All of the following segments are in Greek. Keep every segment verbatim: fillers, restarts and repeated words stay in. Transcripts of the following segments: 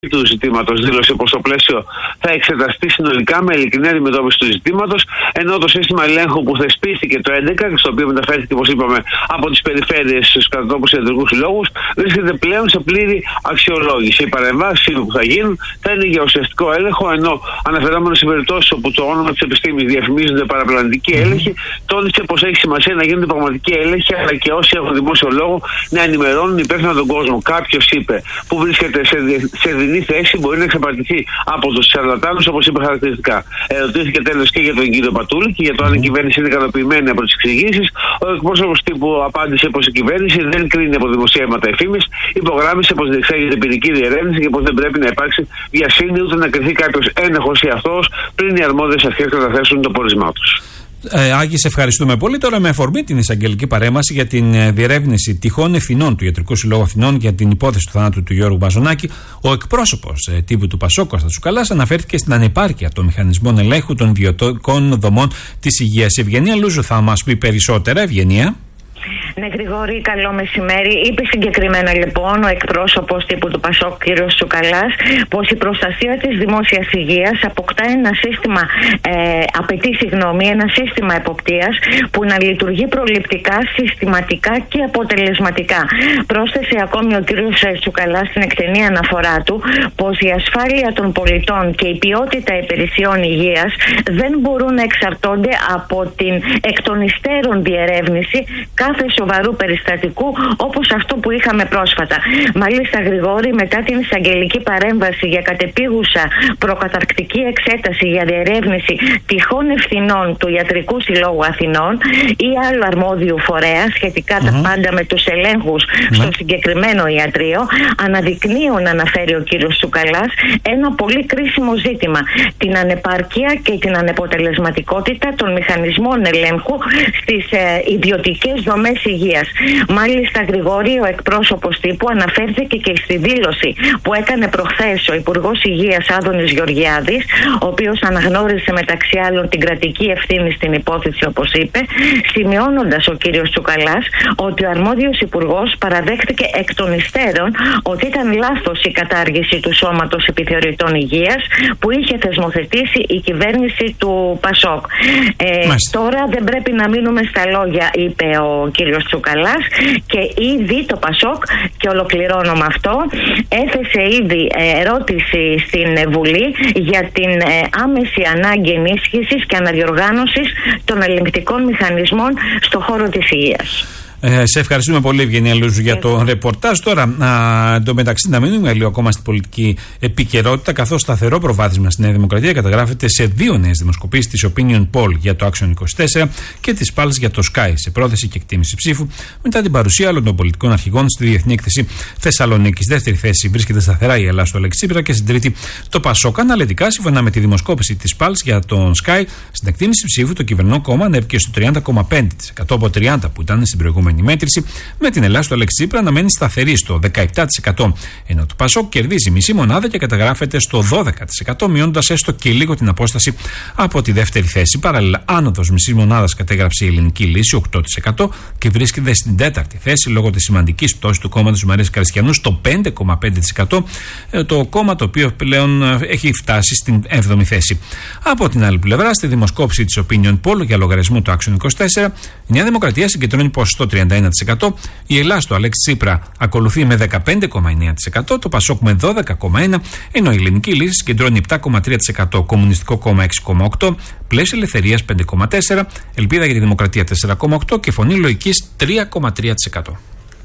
του ζητήματος δήλωσε πως το πλαίσιο θα εξεταστεί συνολικά με ειλικρινή αντιμετώπιση του ζητήματος, ενώ το σύστημα ελέγχου που θεσπίστηκε το δύο χιλιάδες έντεκα, στο οποίο μεταφέρθηκε, όπως είπαμε, από τις περιφέρειες στους κατατόπους ιατρικούς συλλόγους, βρίσκεται πλέον σε πλήρη αξιολόγηση. Οι παρεμβάσεις που θα γίνουν θα είναι για ουσιαστικό έλεγχο, ενώ αναφερόμενο σε περιπτώσεις όπου το όνομα της επιστήμης διαφημίζονται παραπλανητικοί έλεγχοι, τόνισε πως έχει σημασία να γίνονται πραγματικοί έλεγχοι, αλλά και όσοι έχουν δημόσιο λόγο να ενημερώνουν υπεύθυνα τον κόσμο. Κάποιος είπε που βρίσκεται σε, σε δινή θέση μπορεί να εξαπατηθεί από τους σαρλατάνους, όπως είπε χαρακτηριστικά. Ερωτήθηκε τέλος και για τον κύριο Πατούλη και για το αν η κυβέρνηση είναι ικανοποιημένη από τις εξηγήσεις. Ο εκπρόσωπος τύπου απάντησε πως η κυβέρνηση δεν κρίνει από δημοσιεύματα εφήμης, υπογράμμισε πως διεξάγεται ποινική διερεύνηση και πως δεν πρέπει να υπάρξει βιασύνη ούτε να κριθεί κάποιος ένοχος ή αθώος πριν οι αρμόδιες αρχές καταθέσουν το πόρισμά τους. Ε, Άκη, σε ευχαριστούμε πολύ. Τώρα, με αφορμή την εισαγγελική παρέμβαση για την ε, διερεύνηση τυχόν ευθυνών του Ιατρικού Συλλόγου Αθηνών για την υπόθεση του θανάτου του Γιώργου Μπαζονάκη, ο εκπρόσωπος ε, τύπου του Πασόκ, Κώστας Τσουκαλάς, αναφέρθηκε στην ανεπάρκεια των μηχανισμών ελέγχου των ιδιωτικών δομών της υγείας. Ευγενία Λούζου θα μας πει περισσότερα. Ευγενία. Ναι, Γρηγόρη, καλό μεσημέρι. Είπε συγκεκριμένα λοιπόν ο εκπρόσωπος τύπου του Πασόκ, κ. Τσουκαλάς, πως η προστασία της δημόσιας υγείας αποκτά ένα σύστημα, ε, απαιτεί συγγνώμη, ένα σύστημα εποπτείας που να λειτουργεί προληπτικά, συστηματικά και αποτελεσματικά. Πρόσθεσε ακόμη ο κ. Τσουκαλάς στην εκτενή αναφορά του πως η ασφάλεια των πολιτών και η ποιότητα υπηρεσιών υγείας δεν μπορούν να εξαρτώνται από την εκ των υστέρων διερεύνηση κάθε σοβαρού περιστατικού όπως αυτό που είχαμε πρόσφατα. Μάλιστα, Γρηγόρη, μετά την εισαγγελική παρέμβαση για κατεπίγουσα προκαταρκτική εξέταση για διερεύνηση τυχόν ευθυνών του Ιατρικού Συλλόγου Αθηνών ή άλλου αρμόδιου φορέα σχετικά mm-hmm. τα πάντα με τους ελέγχους mm-hmm. στο συγκεκριμένο ιατρείο, αναδεικνύουν, αναφέρει ο κύριος Τσουκαλάς, ένα πολύ κρίσιμο ζήτημα. Την ανεπάρκεια και την ανεποτελεσματικότητα των μηχανισμών ελέγχου στις ε, ιδιωτικές δομές υγείας. Μάλιστα, Γρηγόρη, ο εκπρόσωπος τύπου αναφέρθηκε και στη δήλωση που έκανε προχθές ο Υπουργός Υγείας Άδωνης Γεωργιάδης, ο οποίος αναγνώρισε μεταξύ άλλων την κρατική ευθύνη στην υπόθεση, όπως είπε, σημειώνοντας ο κύριος Τσουκαλάς ότι ο αρμόδιος υπουργός παραδέχτηκε εκ των υστέρων ότι ήταν λάθος η κατάργηση του Σώματος Επιθεωρητών Υγείας που είχε θεσμοθετήσει η κυβέρνηση του Πασόκ. Ε, τώρα δεν πρέπει να μείνουμε στα λόγια, είπε ο κύριος Τσουκαλάς, και ήδη το Πασόκ, και ολοκληρώνω με αυτό, έθεσε ήδη ερώτηση στην Βουλή για την άμεση ανάγκη ενίσχυσης και αναδιοργάνωσης των ελεγκτικών μηχανισμών στον χώρο της υγείας. Ε, σε ευχαριστούμε πολύ, Ευγενία Λούζου, για το ρεπορτάζ. Τώρα, εντωμεταξύ, να μείνουμε λίγο ακόμα στην πολιτική επικαιρότητα, καθώς σταθερό προβάδισμα στη Νέα Δημοκρατία καταγράφεται σε δύο νέες δημοσκοπήσεις της Opinion Poll για το Action είκοσι τέσσερα και της Pulse για το Sky, σε πρόθεση και εκτίμηση ψήφου, μετά την παρουσία άλλων των πολιτικών αρχηγών στη Διεθνή Έκθεση Θεσσαλονίκης. Δεύτερη θέση βρίσκεται σταθερά η Ελλάδα στο Αλέξη Τσίπρα και στην τρίτη το Πασόκ. Αναλυτικά, σύμφωνα με τη δημοσκόπηση της Pulse για τον Sky, στην εκτίμηση ψήφου το κυβερνό κόμμα ανέβηκε στο τριάντα κόμμα πέντε τοις εκατό από τριάντα τοις εκατό που ήταν στην προηγούμενη μέτρηση, με την Ελλάδα στο Αλέξη Τσίπρα να μένει σταθερή στο δεκαεπτά τοις εκατό, ενώ το Πασόκ κερδίζει μισή μονάδα και καταγράφεται στο δώδεκα τοις εκατό, μειώνοντας έστω και λίγο την απόσταση από τη δεύτερη θέση. Παράλληλα, άνοδος μισή μονάδα κατέγραψε η Ελληνική Λύση, οκτώ τοις εκατό, και βρίσκεται στην τέταρτη θέση λόγω της σημαντικής πτώσης του κόμματος του Μαρίας Καριστιανού στο πέντε κόμμα πέντε τοις εκατό, το κόμμα το οποίο πλέον έχει φτάσει στην έβδομη θέση. Από την άλλη πλευρά, στη δημοσκόπηση της Opinion Poll για λογαριασμό του Action είκοσι τέσσερα, η Νέα Δημοκρατία συγκεντρώνει ποσοστό τριάντα ένα τοις εκατό, η Ελλάδα στο Αλέξη Τσίπρα ακολουθεί με δεκαπέντε κόμμα εννέα τοις εκατό, το Πασόκ με δώδεκα κόμμα ένα τοις εκατό, ενώ η Ελληνική Λύση συγκεντρώνει επτά κόμμα τρία τοις εκατό, Κομμουνιστικό Κόμμα έξι κόμμα οκτώ τοις εκατό, Πλαίσιο Ελευθερίας πέντε κόμμα τέσσερα τοις εκατό, Ελπίδα για τη Δημοκρατία τέσσερα κόμμα οκτώ τοις εκατό και Φωνή Λογικής τρία κόμμα τρία τοις εκατό.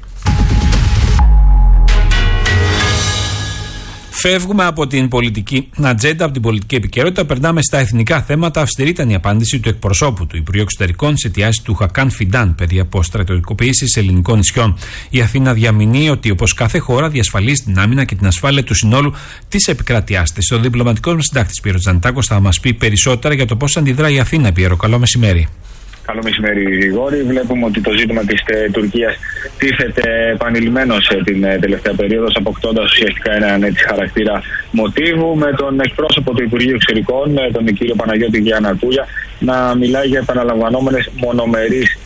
Φεύγουμε από την πολιτική ατζέντα, από την πολιτική επικαιρότητα, περνάμε στα εθνικά θέματα. Αυστηρή ήταν η απάντηση του εκπροσώπου του Υπουργείου Εξωτερικών σε αιτιάσεις του Χακάν Φιντάν περί αποστρατιωτικοποίησης ελληνικών νησιών. Η Αθήνα διαμηνύει ότι, όπως κάθε χώρα, διασφαλίζει την άμυνα και την ασφάλεια του συνόλου της επικράτειάς της. Ο διπλωματικός μας συντάκτης Πίερος Τζανιτάκος θα μας πει περισσότερα για το πώς αντιδρά η Αθήνα. Πίερο, καλό μεσημέρι. Καλό μεσημέρι, Γρηγόρη. Βλέπουμε ότι το ζήτημα της ε, Τουρκίας τίθεται επανειλημμένως ε, την ε, τελευταία περίοδο, αποκτώντας ουσιαστικά έναν έτσι χαρακτήρα μοτίβου, με τον εκπρόσωπο του Υπουργείου Εξωτερικών, ε, τον κύριο Παναγιώτη Γιαννακούγια, να μιλάει για επαναλαμβανόμενες μονομερείς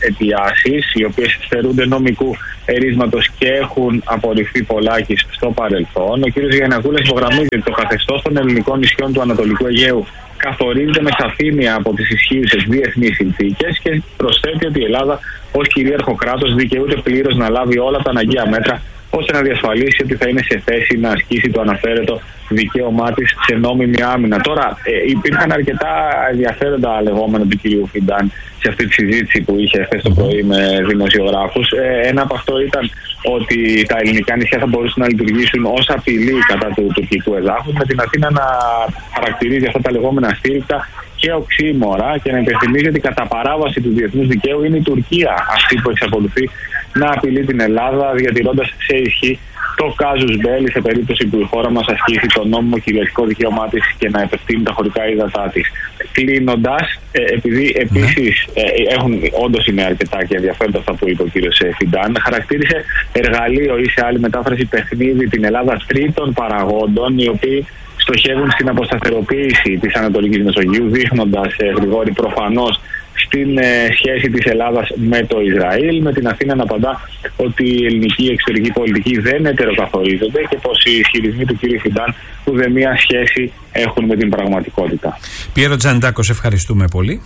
αιτιάσεις, οι οποίες στερούνται νομικού ερίσματος και έχουν απορριφθεί πολλάκις στο παρελθόν. Ο κ. Γιαννακούλας υπογραμμίζει ότι το καθεστώς των ελληνικών νησιών του Ανατολικού Αιγαίου καθορίζεται με σαφήνεια από τις ισχύουσες διεθνείς συνθήκες και προσθέτει ότι η Ελλάδα ως κυρίαρχο κράτος δικαιούται πλήρως να λάβει όλα τα αναγκαία μέτρα ώστε να διασφαλίσει ότι θα είναι σε θέση να ασκήσει το αναφέρετο δικαίωμά της σε νόμιμη άμυνα. Τώρα, ε, υπήρχαν αρκετά ενδιαφέροντα λεγόμενα του κυρίου Φιντάν σε αυτή τη συζήτηση που είχε χθες το πρωί με δημοσιογράφους. Ε, ένα από αυτό ήταν ότι τα ελληνικά νησιά θα μπορούσαν να λειτουργήσουν ως απειλή κατά του τουρκικού εδάφους, με την Αθήνα να χαρακτηρίζει αυτά τα λεγόμενα αστήρικτα και οξύμορα και να υπενθυμίζει ότι κατά παράβαση του διεθνούς δικαίου είναι η Τουρκία αυτή που εξακολουθεί να απειλεί την Ελλάδα, διατηρώντας σε ισχύ το casus belli σε περίπτωση που η χώρα μας ασκήσει το νόμιμο κυριαρχικό δικαίωμά της και να επεκτείνει τα χωρικά ύδατά της. Κλείνοντας, ε, επειδή επίσης ε, έχουν, όντως είναι αρκετά και ενδιαφέροντα αυτά που είπε ο κύριος Φιντάν, χαρακτήρισε εργαλείο ή σε άλλη μετάφραση παιχνίδι την Ελλάδα τρίτων παραγόντων, οι οποίοι στοχεύουν στην αποσταθεροποίηση της Ανατολικής Μεσογείου, δείχνοντας, ε, Γρηγόρη, προφανώς στην ε, σχέση της Ελλάδας με το Ισραήλ, με την Αθήνα να απαντά ότι η ελληνική εξωτερική πολιτική δεν ετεροκαθορίζεται και πως οι ισχυρισμοί του κ. Φιντάν ουδέμια σχέση έχουν με την πραγματικότητα. Πιέρο Τζαντάκο, σε ευχαριστούμε πολύ.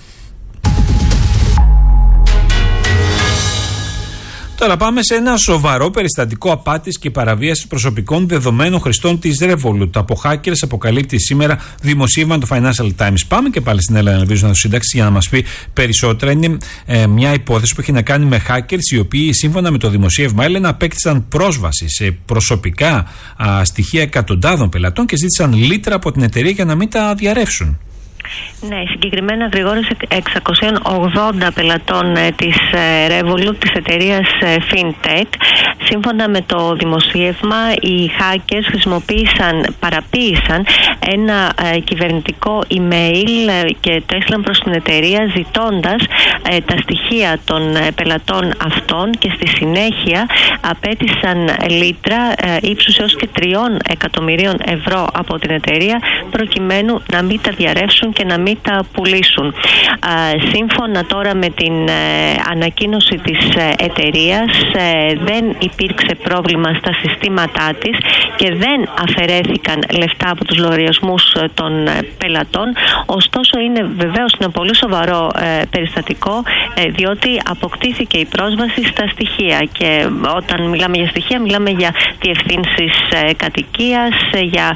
Τώρα πάμε σε ένα σοβαρό περιστατικό απάτης και παραβίασης προσωπικών δεδομένων χρηστών της Revolut. Από hackers αποκαλύπτει σήμερα δημοσίευμα του Financial Times. Πάμε και πάλι στην Έλενα Ελβίζου να το σύνταξει για να μας πει περισσότερα. Είναι ε, μια υπόθεση που έχει να κάνει με hackers οι οποίοι σύμφωνα με το δημοσίευμα, Έλενα, απέκτησαν πρόσβαση σε προσωπικά α, στοιχεία εκατοντάδων πελατών και ζήτησαν λίτρα από την εταιρεία για να μην τα διαρρεύσουν. Ναι, συγκεκριμένα, Γρηγόρη, εξακόσια ογδόντα πελατών ε, της ε, Revolut, της εταιρείας ε, FinTech. Σύμφωνα με το δημοσίευμα, οι hackers χρησιμοποίησαν, παραποίησαν ένα ε, κυβερνητικό email ε, και το έστειλαν προς την εταιρεία ζητώντας ε, τα στοιχεία των ε, πελατών αυτών και στη συνέχεια απέτησαν λίτρα ε, ύψους έως και τριών εκατομμυρίων ευρώ από την εταιρεία προκειμένου να μην τα διαρρεύσουν και να μην τα πουλήσουν. Α, σύμφωνα τώρα με την ε, ανακοίνωση της ε, εταιρείας, ε, δεν υπήρξε πρόβλημα στα συστήματά της και δεν αφαιρέθηκαν λεφτά από τους λογαριασμούς ε, των ε, πελατών. Ωστόσο, είναι βεβαίως ένα πολύ σοβαρό ε, περιστατικό, ε, διότι αποκτήθηκε η πρόσβαση στα στοιχεία και όταν μιλάμε για στοιχεία μιλάμε για διευθύνσεις ε, κατοικίας, ε, για,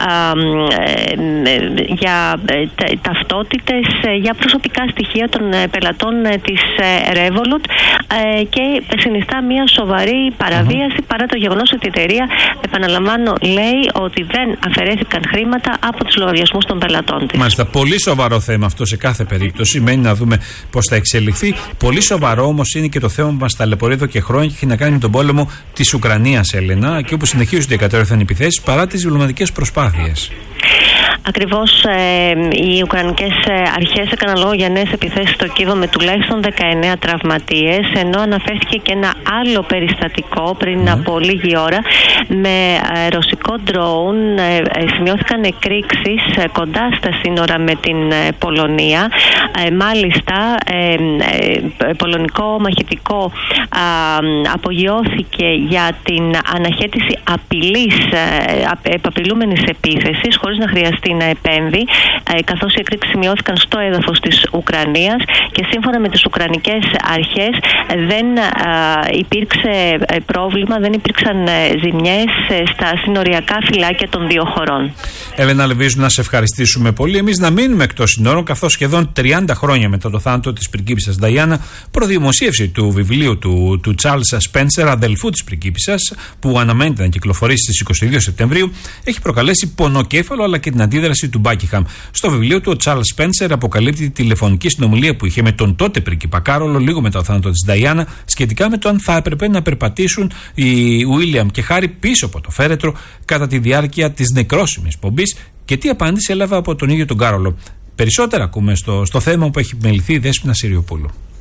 ε, ε, για ε, ταυτότητες, για προσωπικά στοιχεία των πελατών της Revolut και συνιστά μια σοβαρή παραβίαση mm-hmm. παρά το γεγονός ότι η εταιρεία, επαναλαμβάνω, λέει ότι δεν αφαιρέθηκαν χρήματα από τους λογαριασμούς των πελατών της. Μάλιστα, πολύ σοβαρό θέμα αυτό σε κάθε περίπτωση. Μένει να δούμε πώς θα εξελιχθεί. Πολύ σοβαρό όμως είναι και το θέμα που μας ταλαιπωρεί εδώ και χρόνια και έχει να κάνει με τον πόλεμο της Ουκρανίας, Έλενα, και όπου συνεχίζονται οι κατέρωθεν επιθέσεις παρά τις διπλωματικές προσπάθειες. Ακριβώς, ε, οι Ουκρανικές αρχές έκαναν λόγο για νέες επιθέσεις στο Κίεβο με τουλάχιστον δεκαεννέα τραυματίες, ενώ αναφέρθηκε και ένα άλλο περιστατικό πριν mm. από λίγη ώρα με ε, ρωσικό ντρόουν. Ε, ε, σημειώθηκαν εκρήξεις ε, κοντά στα σύνορα με την ε, Πολωνία. Ε, μάλιστα, ε, ε, πολωνικό μαχητικό ε, απογειώθηκε για την αναχέτηση απειλής, ε, επαπειλούμενης επίθεσης χωρίς να χρειαστεί να επέμβει, καθώς οι εκρήξεις σημειώθηκαν στο έδαφος της Ουκρανίας και σύμφωνα με τις Ουκρανικές αρχές δεν υπήρξε πρόβλημα, δεν υπήρξαν ζημιές στα συνοριακά φυλάκια των δύο χωρών. Έλενα Λεβίζου, να σε ευχαριστήσουμε πολύ. Εμείς να μείνουμε εκτός συνόρων, καθώς σχεδόν τριάντα χρόνια μετά το θάνατο της πριγκίπισσας Νταϊάννα, προδημοσίευση του βιβλίου του, του Charles Spencer, αδελφού της πριγκίπισσας, που αναμένεται να κυκλοφορήσει στις είκοσι δύο Σεπτεμβρίου, έχει προκαλέσει πονοκέφαλο αλλά και την αντίδραση του Μπάκιχαμ. Στο βιβλίο του, ο Charles Spencer αποκαλύπτει τη τηλεφωνική συνομιλία που είχε με τον τότε πρίγκιπα Κάρολο λίγο μετά το θάνατο της Νταϊάννα σχετικά με το αν θα έπρεπε να περπατήσουν οι Βίλιαμ και Χάρι πίσω από το φέρετρο κατά τη διάρκεια της νεκρόσιμης πομπής και τι απάντηση έλαβε από τον ίδιο τον Κάρολο. Περισσότερα ακούμε στο, στο θέμα που έχει μεληθεί η Δέσποινα Συριοπούλου.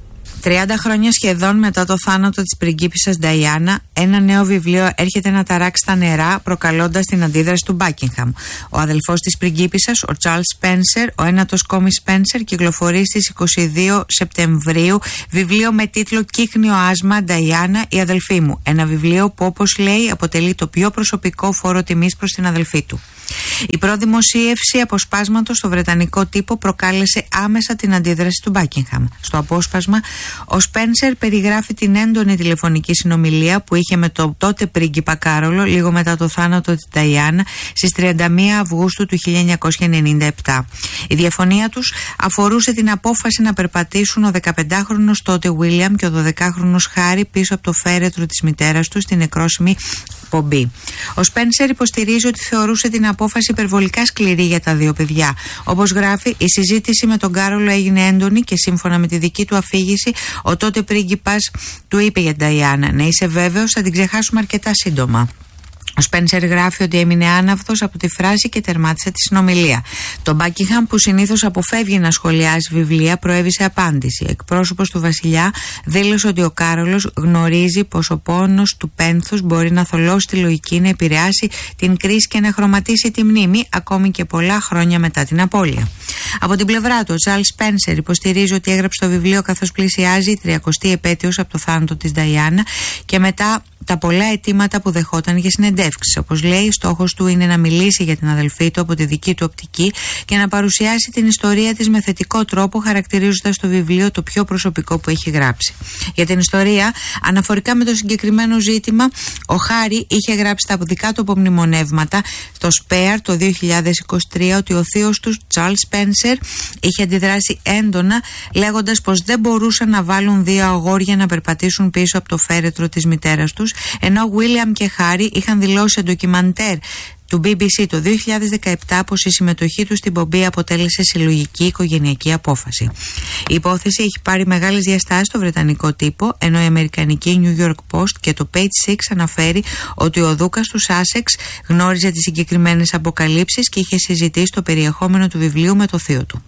τριάντα χρόνια σχεδόν μετά το θάνατο της πριγκίπισσας Νταϊάννα, ένα νέο βιβλίο έρχεται να ταράξει τα νερά, προκαλώντας την αντίδραση του Μπάκιγχαμ. Ο αδελφός της πριγκίπισσας, ο Τσάρλς Σπένσερ, ο ένατος Κόμι Σπένσερ, κυκλοφορεί στις είκοσι δύο Σεπτεμβρίου βιβλίο με τίτλο «Κύκνιο άσμα, Νταϊάννα, η αδελφή μου». Ένα βιβλίο που, όπως λέει, αποτελεί το πιο προσωπικό φόρο τιμής προς την αδελφή του. Η προδημοσίευση αποσπάσματος στο βρετανικό τύπο προκάλεσε άμεσα την αντίδραση του Μπάκιγχαμ. Στο απόσπασμα, ο Σπένσερ περιγράφει την έντονη τηλεφωνική συνομιλία που είχε με τον τότε πρίγκιπα Κάρολο λίγο μετά το θάνατο της Νταϊάννα στις τριάντα μία Αυγούστου του χίλια εννιακόσια ενενήντα επτά. Η διαφωνία τους αφορούσε την απόφαση να περπατήσουν ο δεκαπεντάχρονος τότε Βίλιαμ και ο δωδεκάχρονος Χάρι πίσω από το φέρετρο της μητέρας του στην νεκρόσιμη πομπή. Ο Σπένσερ υποστηρίζει ότι θεωρούσε την απόφαση υπερβολικά σκληρή για τα δύο παιδιά. Όπως γράφει, η συζήτηση με τον Κάρολο έγινε έντονη και σύμφωνα με τη δική του αφήγηση, ο τότε πρίγκιπας του είπε για την Νταϊάννα: «Να είσαι βέβαιος, θα την ξεχάσουμε αρκετά σύντομα». Ο Σπένσερ γράφει ότι έμεινε άναυδος από τη φράση και τερμάτισε τη συνομιλία. Το Μπάκιγχαμ, που συνήθως αποφεύγει να σχολιάζει βιβλία, προέβησε απάντηση. Εκπρόσωπος του βασιλιά δήλωσε ότι ο Κάρολος γνωρίζει πως ο πόνος του πένθους μπορεί να θολώσει τη λογική, να επηρεάσει την κρίση και να χρωματίσει τη μνήμη, ακόμη και πολλά χρόνια μετά την απώλεια. Από την πλευρά του, ο Τσάρλς Σπένσερ υποστηρίζει ότι έγραψε το βιβλίο καθώς πλησιάζει η τριακοστή επέτειος από το θάνατο της Νταϊάννα και μετά τα πολλά αιτήματα που δεχόταν για συνεντεύξεις. Όπως λέει, στόχος του είναι να μιλήσει για την αδελφή του από τη δική του οπτική και να παρουσιάσει την ιστορία της με θετικό τρόπο, χαρακτηρίζοντας το βιβλίο το πιο προσωπικό που έχει γράψει. Για την ιστορία, αναφορικά με το συγκεκριμένο ζήτημα, ο Χάρι είχε γράψει τα δικά του απομνημονεύματα στο Σπέαρ το δύο χιλιάδες είκοσι τρία ότι ο θείος του, Τσάρλς Σπένσερ, είχε αντιδράσει έντονα, λέγοντας πως δεν μπορούσαν να βάλουν δύο αγόρια να περπατήσουν πίσω από το φέρετρο της μητέρας τους, ενώ Βίλιαμ και Χάρι είχαν δηλώσει σε ντοκιμαντέρ του μπι μπι σι το δύο χιλιάδες δεκαεπτά πως η συμμετοχή του στην πομπή αποτέλεσε συλλογική οικογενειακή απόφαση. Η υπόθεση έχει πάρει μεγάλες διαστάσεις στο βρετανικό τύπο, ενώ η αμερικανική New York Post και το Page Six αναφέρει ότι ο δούκας του Σάσεξ γνώριζε τις συγκεκριμένες αποκαλύψεις και είχε συζητήσει το περιεχόμενο του βιβλίου με το θείο του.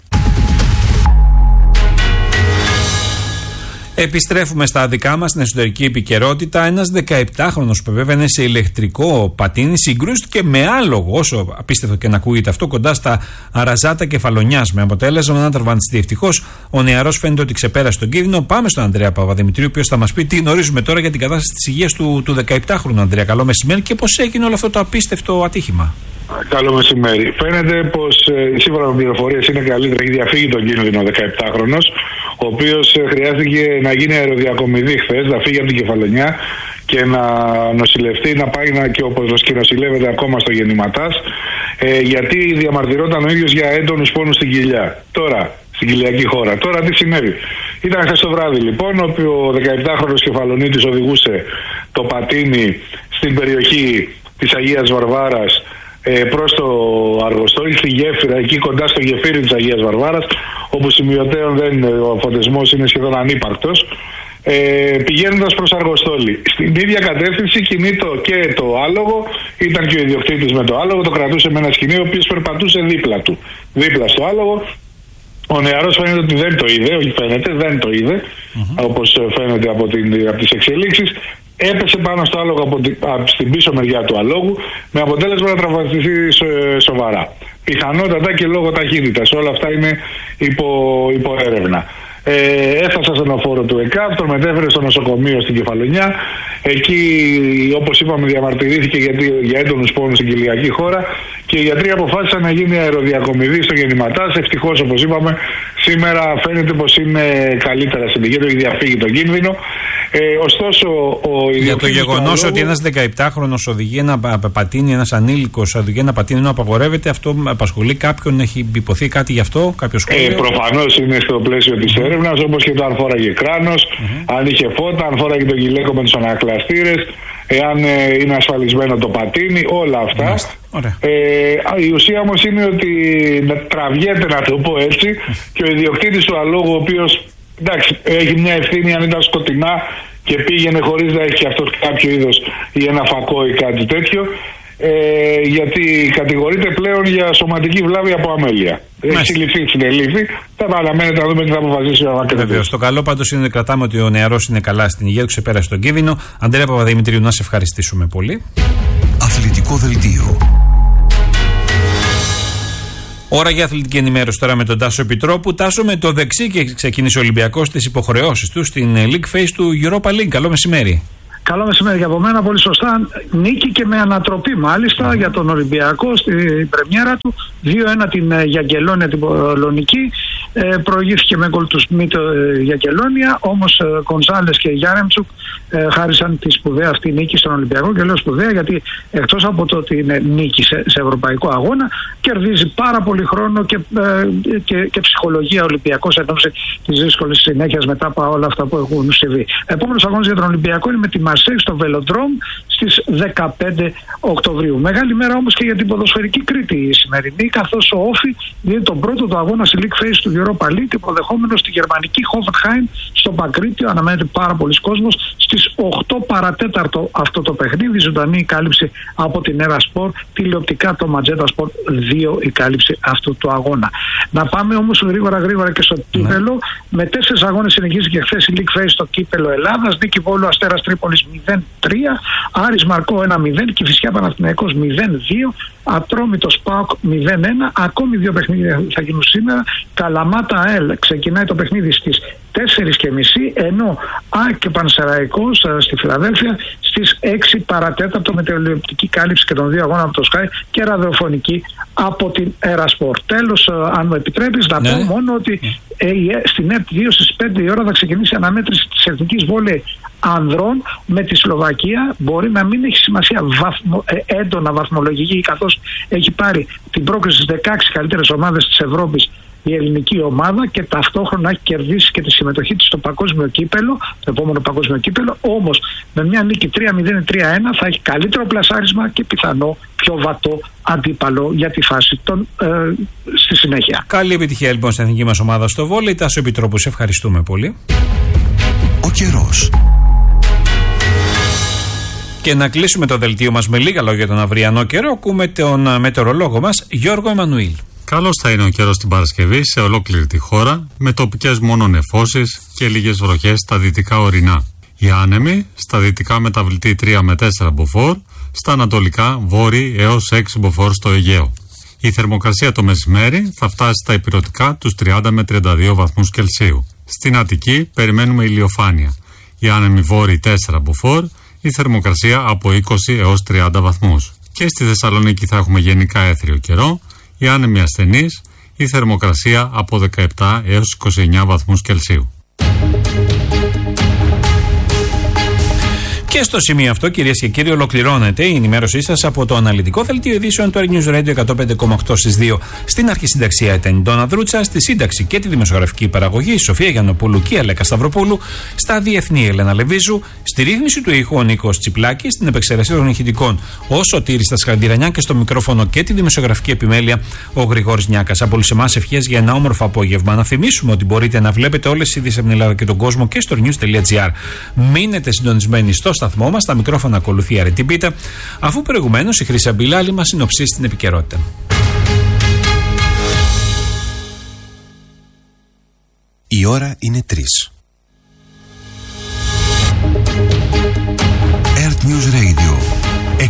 Επιστρέφουμε στα δικά μας, στην εσωτερική επικαιρότητα. Ένας δεκαεπτάχρονος που επέβαινε σε ηλεκτρικό πατίνι συγκρούστηκε με άλογο, όσο απίστευτο και να ακούγεται αυτό, κοντά στα Αραζάτα Κεφαλονιάς, με αποτέλεσμα να τραυματιστεί. Ευτυχώς ο νεαρός φαίνεται ότι ξεπέρασε τον κίνδυνο. Πάμε στον Ανδρέα Παπαδημητρίου, ο οποίος θα μας πει τι γνωρίζουμε τώρα για την κατάσταση της υγείας του, του δεκαεπτάχρονου. Ανδρέα, καλό μεσημέρι, και πώς έγινε όλο αυτό το απίστευτο ατύχημα. Καλό μεσημέρι. Φαίνεται πως ε, σύμφωνα με πληροφορίες είναι καλύτερα, έχει διαφύγει τον κίνδυνο ο δεκαεπτάχρονος, ο οποίος ε, χρειάστηκε να γίνει αεροδιακομιδή χθες, να φύγει από την Κεφαλονιά και να νοσηλευτεί, να πάει να, και όπως και νοσηλεύεται ακόμα στο Γεννηματάς, ε, γιατί διαμαρτυρόταν ο ίδιος για έντονους πόνους στην κοιλιά. Τώρα, στην κοιλιακή χώρα. Τώρα τι συνέβη? Ήταν χθες το βράδυ λοιπόν, όπου ο δεκαεπτάχρονος Κεφαλονίτης οδηγούσε το πατίνι στην περιοχή της Αγίας Βαρβάρας προς το Αργοστόλι, στη γέφυρα, εκεί κοντά στο γεφύρι της Αγίας Βαρβάρας, όπου σημειωτέων δεν, ο φωτισμός είναι σχεδόν ανύπαρκτος, ε, πηγαίνοντας προς Αργοστόλι. Στην ίδια κατεύθυνση κινείται και το άλογο, ήταν και ο ιδιοκτήτης με το άλογο, το κρατούσε με ένα σκηνή, ο οποίος περπατούσε δίπλα του, δίπλα στο άλογο. Ο νεαρός φαίνεται ότι δεν το είδε, όχι φαίνεται, δεν το είδε, mm-hmm. όπως φαίνεται από, την, από τις εξελίξεις. Έπεσε πάνω στο άλογο από την, από στην πίσω μεριά του αλόγου, με αποτέλεσμα να τραυματιστεί σοβαρά. Πιθανότατα και λόγω ταχύτητας. Όλα αυτά είναι υπό, υπό έρευνα. Ε, έφτασε στον οφόρο του ΕΚΑΒ, τον μετέφερε στο νοσοκομείο στην Κεφαλονιά. Εκεί, όπως είπαμε, διαμαρτυρήθηκε γιατί, για έντονους πόνους στην κοιλιακή χώρα και οι γιατροί αποφάσισαν να γίνει αεροδιακομιδή στο Γεννηματάς. Ευτυχώς, όπως είπαμε, σήμερα φαίνεται πως είναι καλύτερα στην υγεία του, έχει διαφύγει τον κίνδυνο. Ε, ωστόσο, ο για το γεγονός ότι ένας δεκαεπτάχρονος οδηγεί ένα πατίνι, ένας ανήλικος οδηγεί ένα πατίνι ενώ απαγορεύεται, αυτό απασχολεί κάποιον, έχει υποθεί κάτι γι' αυτό, κάποιο σχόλιο? Ε, προφανώς είναι στο πλαίσιο της έρευνας, όπως και το αν φόραγε κράνος, mm-hmm. αν είχε φώτα, αν φόραγε τον γυλαίκο με τους ανακλαστήρες, εάν ε, είναι ασφαλισμένο το πατίνι, όλα αυτά. Ε, η ουσία όμως είναι ότι τραβιέται, να το πω έτσι, και ο ιδιοκτήτης του αλόγου, ο οποίος εντάξει, έχει μια ευθύνη αν ήταν σκοτεινά και πήγαινε χωρίς να έχει αυτό κάποιο είδος ή ένα φακό ή κάτι τέτοιο. ε, γιατί κατηγορείται πλέον για σωματική βλάβη από αμέλεια. Έχει συλληφθεί, συνελήφθη. Θα αναμένεται να δούμε τι θα αποφασίσει ο Ακριτής. Βεβαίως. Το καλό πάντως είναι ότι κρατάμε ότι ο νεαρός είναι καλά στην υγεία του, ξεπέρασε τον κίνδυνο. Αντρέα Παπαδημητρίου, να σε ευχαριστήσουμε πολύ. Αθλητικό δελτίο. Ώρα για αθλητική ενημέρωση τώρα με τον Τάσο Επιτρόπου. Τάσο, με το δεξί και ξεκίνησε ο Ολυμπιακός τις υποχρεώσεις του στην League Phase του Europa League. Καλό μεσημέρι. Καλό μεσημέρι για από μένα, πολύ σωστά. Νίκη και με ανατροπή μάλιστα για τον Ολυμπιακό στην πρεμιέρα του. δύο ένα την Γιαγκελόνια, την Πολωνική. Ε, προηγήθηκε με γκολ του Σμιτ ε, Γιαγκελόνια. Όμως ε, Γκονζάλες και Γιάρεμτσουκ ε, χάρισαν τη σπουδαία αυτή νίκη στον Ολυμπιακό. Και λέω σπουδαία γιατί εκτός από το ότι είναι νίκη σε, σε ευρωπαϊκό αγώνα, κερδίζει πάρα πολύ χρόνο και, ε, και, και ψυχολογία ο Ολυμπιακός εν ώψη τη δύσκολη συνέχεια μετά από όλα αυτά που έχουν συμβεί. Επόμενος αγώνας για τον Ολυμπιακό είναι με τη Μαρσέη στο Βελοντρόμ στις δεκαπέντε Οκτωβρίου. Μεγάλη μέρα όμως και για την ποδοσφαιρική Κρήτη η σημερινή, καθώς ο Όφι δίνει τον πρώτο του αγώνα στη League Phase του Europa League, υποδεχόμενο στη γερμανική Hoffenheim στο Παγκρίτιο. Αναμένεται πάρα πολλοί κόσμος στις οκτώ παρατέταρτο αυτό το παιχνίδι. Ζωντανή η κάλυψη από την Έρα Sport, τηλεοπτικά το Magenta Sport δύο η κάλυψη αυτού του αγώνα. Να πάμε όμως γρήγορα γρήγορα και στο κύπελο. Ναι. Με τέσσερις αγώνες συνεχίστηκε χθες η League Phase στο κύπελο Ελλάδας. Νίκη Βόλου Αστέρας Τρίπολης μηδέν τρία, Άρης Μαρκό ένα μηδέν, Κηφισιά Παναθηναϊκός μηδέν δύο, Ατρόμητος ΠΑΟΚ μηδέν ένα. Ακόμη δύο παιχνίδια θα γίνουν σήμερα. Καλαμάτα ΑΕΛ ξεκινάει το παιχνίδι στις τέσσερις και μισή, ενώ ΑΕΚ και Πανσεραϊκός στη Φιλαδέλφια στις έξι παρατέταρτο με τηλεοπτική κάλυψη και των δύο αγώνων από το Sky και ραδιοφωνική από την Ερασπορ. Τέλος, αν μου επιτρέπεις, να ναι. πω μόνο ότι ε, στην ΕΡΤ δύο στις πέντε η ώρα θα ξεκινήσει η αναμέτρηση της εθνικής βόλεϊ ανδρών με τη Σλοβακία. Μπορεί να μην έχει σημασία βαθμο, ε, έντονα βαθμολογική, καθώς έχει πάρει την πρόκριση στις δεκαέξι καλύτερες ομάδες της Ευρώπης η ελληνική ομάδα και ταυτόχρονα έχει κερδίσει και τη συμμετοχή της στο παγκόσμιο κύπελο, το επόμενο παγκόσμιο κύπελο. Όμως με μια νίκη τρία μηδέν τρία ένα θα έχει καλύτερο πλασάρισμα και πιθανό πιο βατό αντίπαλο για τη φάση των, ε, στη συνέχεια. Καλή επιτυχία λοιπόν στην εθνική μας ομάδα στο βόλεϊ. Τάσο Επιτρόπου, σε ευχαριστούμε πολύ. Ο καιρός. Και να κλείσουμε το δελτίο μας με λίγα λόγια για τον αυριανό καιρό. Ακούμε τον μετεωρολόγο μας Γιώργο Εμμανουήλ. Καλώς θα είναι ο καιρός την Παρασκευή σε ολόκληρη τη χώρα, με τοπικές μόνο νεφώσεις και λίγες βροχές στα δυτικά ορεινά. Οι άνεμοι στα δυτικά μεταβλητή τρία με τέσσερα μποφόρ, στα ανατολικά βόρει έως έξι μποφόρ στο Αιγαίο. Η θερμοκρασία το μεσημέρι θα φτάσει στα ηπειρωτικά τους τριάντα με τριάντα δύο βαθμούς Κελσίου. Στην Αττική περιμένουμε ηλιοφάνεια. Οι άνεμοι βόρειοι τέσσερα μποφόρ, η θερμοκρασία από είκοσι έως τριάντα βαθμούς. Και στη Θεσσαλονίκη θα έχουμε γενικά έθριο καιρό. Οι άνεμοι ασθενείς, η θερμοκρασία από δεκαεπτά έως είκοσι εννέα βαθμούς Κελσίου. Και στο σημείο αυτό, κυρίες και κύριοι, ολοκληρώνεται η ενημέρωσή σας από το αναλυτικό δελτίο ειδήσεων του News Radio εκατόν πέντε κόμμα οκτώ στις δύο. Στην αρχισυνταξία ήταν η Ντόνα Δρούτσα, στη σύνταξη και τη δημοσιογραφική παραγωγή η Σοφία Γιαννοπούλου και η Αλέκα Σταυροπούλου, στα διεθνή η Ελένα Λεβίζου, στη ρύθμιση του ήχου ο Νίκος Τσιπλάκης, στην επεξεργασία των ηχητικών ο Σωτήρης Τασχαντηρανιά και στο μικρόφωνο και τη δημοσιογραφική επιμέλεια ο Γρηγόρης Νιάκας. Από όλους εμάς ευχές για ένα όμορφο απόγευμα. Να θυμίσουμε ότι μπορείτε να βλέπετε όλες τις ειδήσεις από την Ελλάδα και τον κόσμο και στο news.gr. Μείνετε συντονισμένοι στο σταθμό μας, στα μικρόφωνα ακολουθεί η Αρετή Πίτα, αφού προηγουμένως η Χρύσα Μπιλάλη μας συνοψίσει την επικαιρότητα. Η ώρα είναι τρεις. Earth News Radio.